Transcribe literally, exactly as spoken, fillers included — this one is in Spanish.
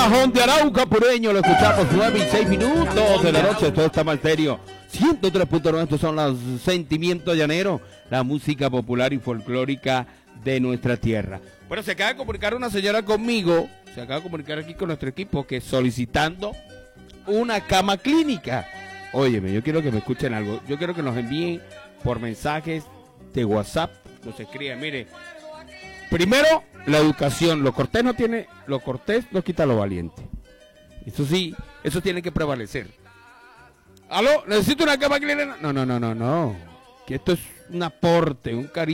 Cajón de Arauca Pureño, lo escuchamos nueve y seis minutos de la noche, todo está mal serio. ciento tres punto nueve, estos son los sentimientos llaneros, la música popular y folclórica de nuestra tierra. Bueno, se acaba de comunicar una señora conmigo, se acaba de comunicar aquí con nuestro equipo, que solicitando una cama clínica. Óyeme, yo quiero que me escuchen algo, yo quiero que nos envíen por mensajes de WhatsApp, nos escriben, mire, primero, la educación, lo cortés no tiene, lo cortés no quita lo valiente. Eso sí, eso tiene que prevalecer. ¿Aló? ¿Necesito una cama clínica? No, no, no, no, no. Que esto es un aporte, un cariño.